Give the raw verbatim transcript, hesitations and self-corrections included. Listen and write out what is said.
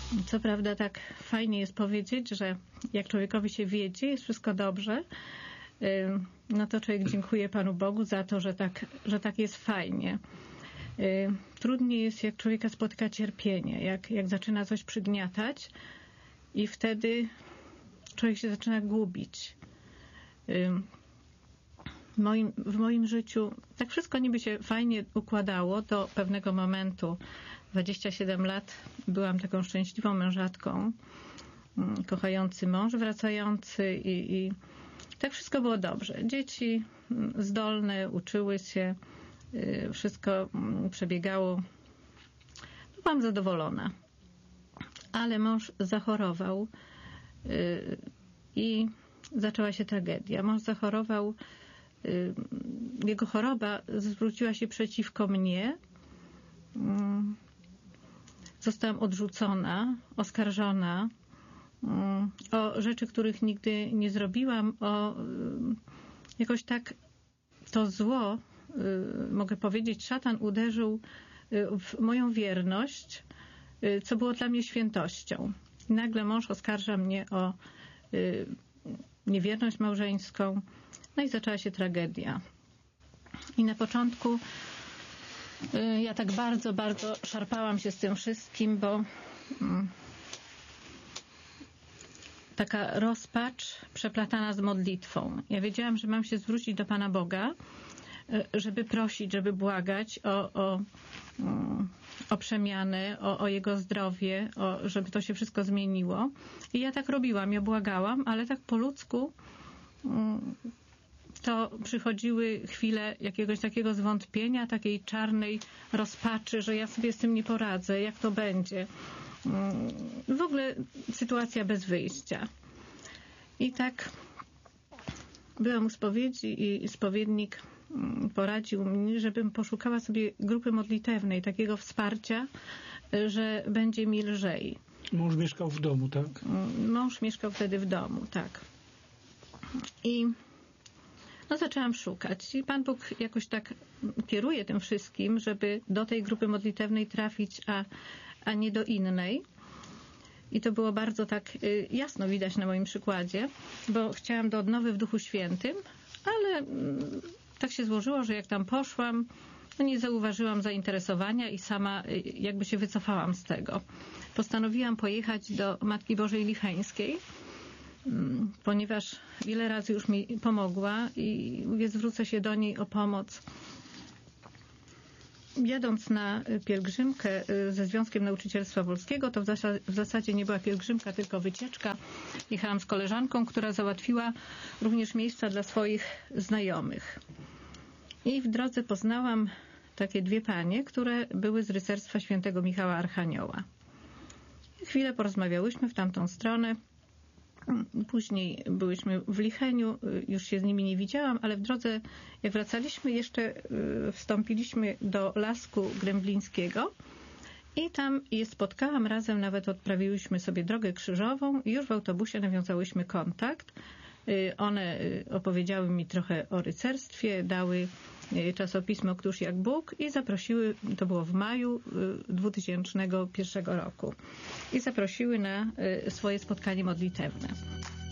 Co prawda tak fajnie jest powiedzieć, że jak człowiekowi się wiedzie, jest wszystko dobrze, no to człowiek dziękuje Panu Bogu za to, że tak, że tak jest fajnie. Trudniej jest, jak człowieka spotyka cierpienie, jak, jak zaczyna coś przygniatać i wtedy człowiek się zaczyna gubić. W moim, w moim życiu tak wszystko niby się fajnie układało do pewnego momentu. dwadzieścia siedem lat byłam taką szczęśliwą mężatką, kochający mąż wracający i, i tak wszystko było dobrze. Dzieci zdolne, uczyły się, wszystko przebiegało. Byłam zadowolona. Ale mąż zachorował i zaczęła się tragedia. Mąż zachorował, jego choroba zwróciła się przeciwko mnie. Zostałam odrzucona, oskarżona o rzeczy, których nigdy nie zrobiłam, o jakoś tak to zło, mogę powiedzieć, szatan uderzył w moją wierność, co było dla mnie świętością. I nagle mąż oskarża mnie o niewierność małżeńską, no i zaczęła się tragedia. I na początku ja tak bardzo, bardzo szarpałam się z tym wszystkim, bo taka rozpacz przeplatana z modlitwą. Ja wiedziałam, że mam się zwrócić do Pana Boga, żeby prosić, żeby błagać o, o, o przemianę, o, o Jego zdrowie, o, żeby to się wszystko zmieniło. I ja tak robiłam, ja błagałam, ale tak po ludzku to przychodziły chwile jakiegoś takiego zwątpienia, takiej czarnej rozpaczy, że ja sobie z tym nie poradzę, jak to będzie. W ogóle sytuacja bez wyjścia. I tak byłam u spowiedzi i spowiednik poradził mi, żebym poszukała sobie grupy modlitewnej, takiego wsparcia, że będzie mi lżej. Mąż mieszkał w domu, tak? Mąż mieszkał wtedy w domu, tak. I no zaczęłam szukać. I Pan Bóg jakoś tak kieruje tym wszystkim, żeby do tej grupy modlitewnej trafić, a, a nie do innej. I to było bardzo tak jasno widać na moim przykładzie, bo chciałam do odnowy w Duchu Świętym, ale tak się złożyło, że jak tam poszłam, no nie zauważyłam zainteresowania i sama jakby się wycofałam z tego. Postanowiłam pojechać do Matki Bożej Licheńskiej, ponieważ wiele razy już mi pomogła i mówię, zwrócę się do niej o pomoc. Jadąc na pielgrzymkę ze Związkiem Nauczycielstwa Polskiego, to w zasadzie nie była pielgrzymka, tylko wycieczka. Jechałam z koleżanką, która załatwiła również miejsca dla swoich znajomych. I w drodze poznałam takie dwie panie, które były z rycerstwa świętego Michała Archanioła. Chwilę porozmawiałyśmy w tamtą stronę. Później byłyśmy w Licheniu, już się z nimi nie widziałam, ale w drodze, jak wracaliśmy, jeszcze wstąpiliśmy do Lasku Gremblińskiego i tam je spotkałam razem, nawet odprawiłyśmy sobie drogę krzyżową i już w autobusie nawiązałyśmy kontakt. One opowiedziały mi trochę o rycerstwie, dały czasopismo Któż jak Bóg i zaprosiły, to było w maju dwutysięcznego pierwszego roku, i zaprosiły na swoje spotkanie modlitewne.